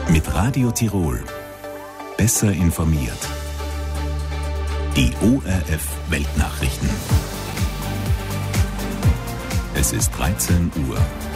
Mit Radio Tirol. Besser informiert. Die ORF Weltnachrichten. Es ist 13 Uhr.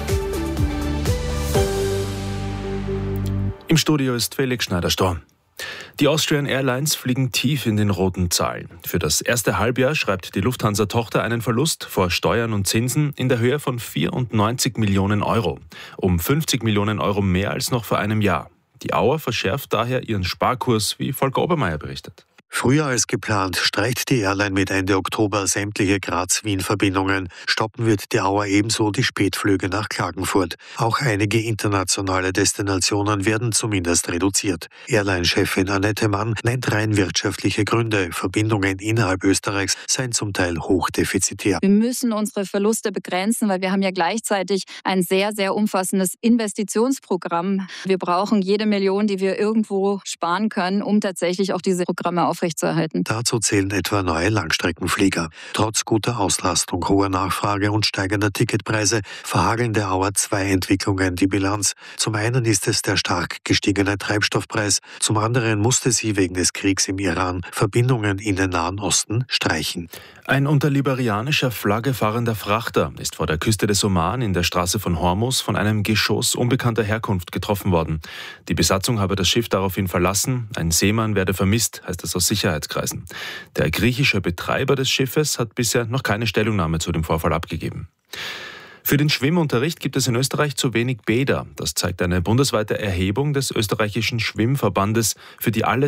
Im Studio ist Felix Schneider-Storm. Die Austrian Airlines fliegen tief in den roten Zahlen. Für das erste Halbjahr schreibt die Lufthansa-Tochter einen Verlust vor Steuern und Zinsen in der Höhe von 94 Millionen Euro. Um 50 Millionen Euro mehr als noch vor einem Jahr. Die Auer verschärft daher ihren Sparkurs, wie Volker Obermeier berichtet. Früher als geplant streicht die Airline mit Ende Oktober sämtliche Graz-Wien-Verbindungen. Stoppen wird die Auer ebenso die Spätflüge nach Klagenfurt. Auch einige internationale Destinationen werden zumindest reduziert. Airline-Chefin Annette Mann nennt rein wirtschaftliche Gründe. Verbindungen innerhalb Österreichs seien zum Teil hochdefizitär. Wir müssen unsere Verluste begrenzen, weil wir haben ja gleichzeitig ein sehr, sehr umfassendes Investitionsprogramm. Wir brauchen jede Million, die wir irgendwo sparen können, um tatsächlich auch diese Programme aufrechtzuerhalten. Dazu zählen etwa neue Langstreckenflieger. Trotz guter Auslastung, hoher Nachfrage und steigender Ticketpreise verhageln der Auer zwei Entwicklungen die Bilanz. Zum einen ist es der stark gestiegene Treibstoffpreis, zum anderen musste sie wegen des Kriegs im Iran Verbindungen in den Nahen Osten streichen. Ein unter liberianischer Flagge fahrender Frachter ist vor der Küste des Oman in der Straße von Hormuz von einem Geschoss unbekannter Herkunft getroffen worden. Die Besatzung habe das Schiff daraufhin verlassen. Ein Seemann werde vermisst, heißt es aus Sicherheitskreisen. Der griechische Betreiber des Schiffes hat bisher noch keine Stellungnahme zu dem Vorfall abgegeben. Für den Schwimmunterricht gibt es in Österreich zu wenig Bäder. Das zeigt eine bundesweite Erhebung des österreichischen Schwimmverbandes, für die alle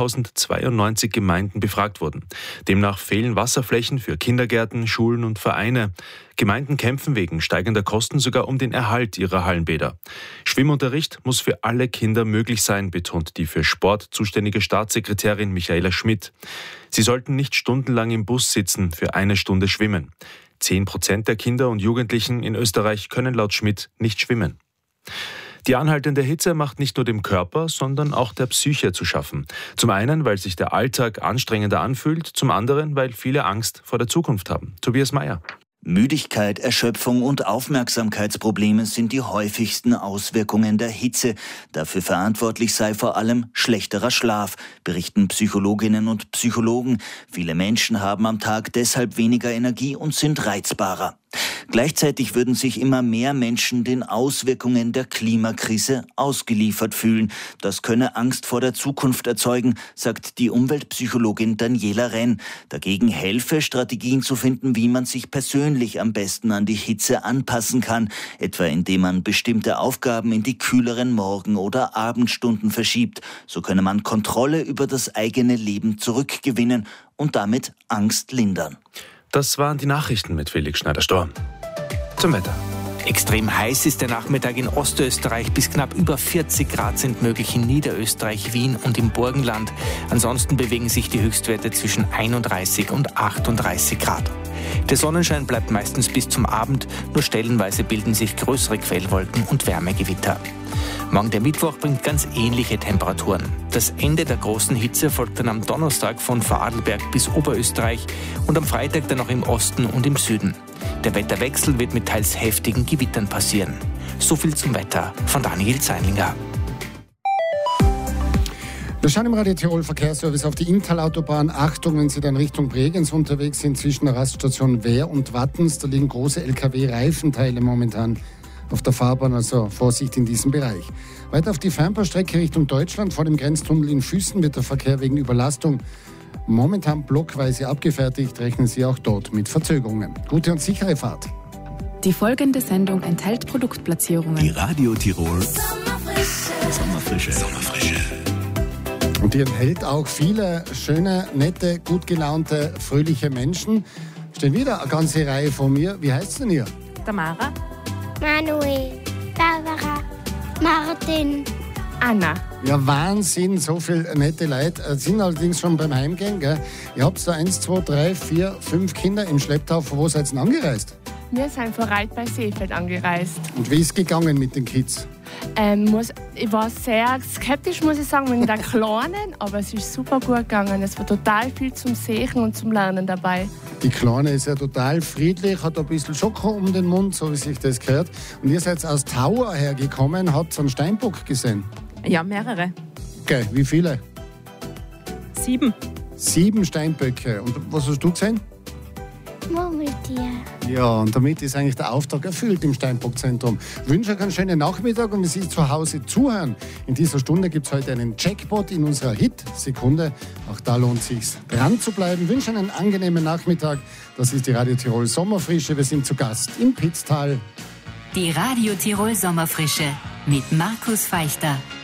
2092 Gemeinden befragt wurden. Demnach fehlen Wasserflächen für Kindergärten, Schulen und Vereine. Gemeinden kämpfen wegen steigender Kosten sogar um den Erhalt ihrer Hallenbäder. Schwimmunterricht muss für alle Kinder möglich sein, betont die für Sport zuständige Staatssekretärin Michaela Schmidt. Sie sollten nicht stundenlang im Bus sitzen für eine Stunde schwimmen. 10% der Kinder und Jugendlichen in Österreich können laut Schmidt nicht schwimmen. Die anhaltende Hitze macht nicht nur dem Körper, sondern auch der Psyche zu schaffen. Zum einen, weil sich der Alltag anstrengender anfühlt, zum anderen, weil viele Angst vor der Zukunft haben. Tobias Meyer. Müdigkeit, Erschöpfung und Aufmerksamkeitsprobleme sind die häufigsten Auswirkungen der Hitze. Dafür verantwortlich sei vor allem schlechterer Schlaf, berichten Psychologinnen und Psychologen. Viele Menschen haben am Tag deshalb weniger Energie und sind reizbarer. Gleichzeitig würden sich immer mehr Menschen den Auswirkungen der Klimakrise ausgeliefert fühlen. Das könne Angst vor der Zukunft erzeugen, sagt die Umweltpsychologin Daniela Renn. Dagegen helfe, Strategien zu finden, wie man sich persönlich am besten an die Hitze anpassen kann, etwa indem man bestimmte Aufgaben in die kühleren Morgen- oder Abendstunden verschiebt. So könne man Kontrolle über das eigene Leben zurückgewinnen und damit Angst lindern. Das waren die Nachrichten mit Felix Schneider-Storm. Zum Wetter. Extrem heiß ist der Nachmittag in Ostösterreich. Bis knapp über 40 Grad sind möglich in Niederösterreich, Wien und im Burgenland. Ansonsten bewegen sich die Höchstwerte zwischen 31 und 38 Grad. Der Sonnenschein bleibt meistens bis zum Abend, nur stellenweise bilden sich größere Quellwolken und Wärmegewitter. Morgen der Mittwoch bringt ganz ähnliche Temperaturen. Das Ende der großen Hitze folgt dann am Donnerstag von Vorarlberg bis Oberösterreich und am Freitag dann noch im Osten und im Süden. Der Wetterwechsel wird mit teils heftigen Gewittern passieren. So viel zum Wetter von Daniel Zeinlinger. Wir schauen im Radio Tirol Verkehrsservice auf die Inntal-Autobahn. Achtung, wenn Sie dann Richtung Bregenz unterwegs sind, zwischen der Raststation Wehr und Wattens, da liegen große LKW-Reifenteile momentan auf der Fahrbahn, also Vorsicht in diesem Bereich. Weiter auf die Fernbahnstrecke Richtung Deutschland, vor dem Grenztunnel in Füssen wird der Verkehr wegen Überlastung momentan blockweise abgefertigt, rechnen Sie auch dort mit Verzögerungen. Gute und sichere Fahrt. Die folgende Sendung enthält Produktplatzierungen. Die Radio Tirol Sommerfrische. Und die enthält auch viele schöne, nette, gut gelaunte, fröhliche Menschen. Stehen wieder eine ganze Reihe vor mir. Wie heißt denn ihr? Tamara, Manuel, Barbara, Martin, Anna. Ja, Wahnsinn, so viele nette Leute. Sind allerdings schon beim Heimgehen, gell? Ihr habt da 1, 2, 3, 4, 5 Kinder im Schlepptau. Von wo seid ihr denn angereist? Wir sind von Reit bei Seefeld angereist. Und wie ist es gegangen mit den Kids? Ich war sehr skeptisch, muss ich sagen, wegen der Kleinen, aber es ist super gut gegangen. Es war total viel zum Sehen und zum Lernen dabei. Die Kleine ist ja total friedlich, hat ein bisschen Schoko um den Mund, so wie sich das gehört. Und ihr seid aus Tauer hergekommen, habt einen Steinbock gesehen. Ja, mehrere. Okay, wie viele? 7. 7 Steinböcke. Und was hast du gesehen? Murmeltier. Ja, und damit ist eigentlich der Auftrag erfüllt im Steinbock-Zentrum. Ich wünsche euch einen schönen Nachmittag und wenn Sie zu Hause zuhören, in dieser Stunde gibt es heute einen Jackpot in unserer Hit-Sekunde. Auch da lohnt es sich, dran zu bleiben. Ich wünsche einen angenehmen Nachmittag. Das ist die Radio Tirol Sommerfrische. Wir sind zu Gast im Pitztal. Die Radio Tirol Sommerfrische mit Markus Feichter.